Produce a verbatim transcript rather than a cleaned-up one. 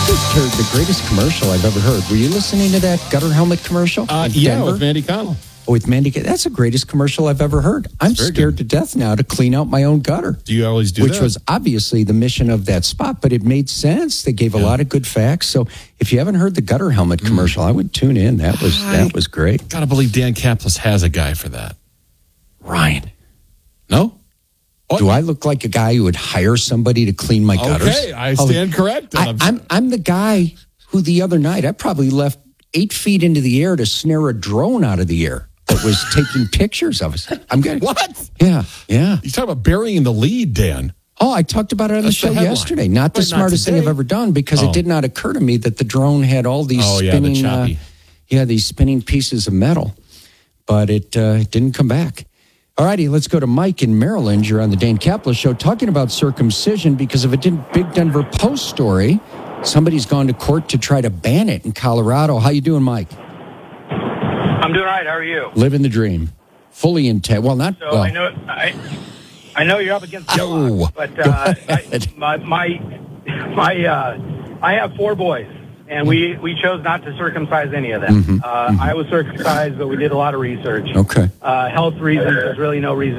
just heard the greatest commercial I've ever heard. Were you listening to that gutter helmet commercial? Uh, in yeah, Denver? with Mandy Connell. Oh, with Mandy. That's the greatest commercial I've ever heard. I'm very scared good. to death now to clean out my own gutter. Do you always do Which that? was obviously the mission of that spot, but it made sense. They gave a Yeah. lot of good facts. So if you haven't heard the gutter helmet commercial, I would tune in. That was that was great. Gotta believe Dan Kaplan has a guy for that. Ryan, No? Oh, do I look like a guy who would hire somebody to clean my gutters? Okay, I stand corrected. I, I'm I'm the guy who the other night I probably left eight feet into the air to snare a drone out of the air that was taking pictures of us. I'm good. What? Yeah, yeah. You talk about burying the lead, Dan. Oh, I talked about it on That's the the show headline. yesterday. Not the But not smartest thing today. I've ever done because Oh. it did not occur to me that the drone had all these Oh, yeah, the spinning, uh, choppy. yeah, these spinning pieces of metal, but it uh, didn't come back. All righty, let's go to Mike in Maryland. You're on the Dane Kaplan Show talking about circumcision because of a big Denver Post story. Somebody's gone to court to try to ban it in Colorado. How you doing, Mike? I'm doing all right. How are you? Living the dream. Fully intact. Well, not So well. I know I, I know you're up against the Oh, clock, but go uh, I, ahead. my my my uh, I have four boys, and we, we chose not to circumcise any of them. Mhm, uh, mhm. I was circumcised, but we did a lot of research. Okay. Uh, health reasons. There's really no reason